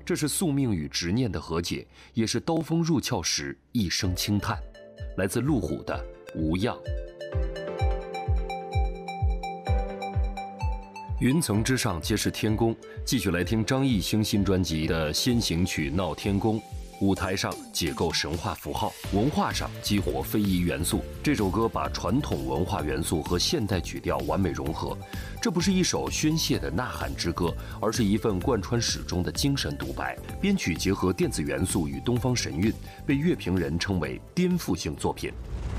这是宿命与执念的和解，也是刀锋入鞘时一声轻叹。来自路虎的《无恙》。云层之上皆是天宫，继续来听张艺兴新专辑的先行曲《闹天宫》。舞台上解构神话符号，文化上激活非遗元素。这首歌把传统文化元素和现代曲调完美融合。这不是一首宣泄的呐喊之歌，而是一份贯穿始终的精神独白。编曲结合电子元素与东方神韵，被乐评人称为颠覆性作品。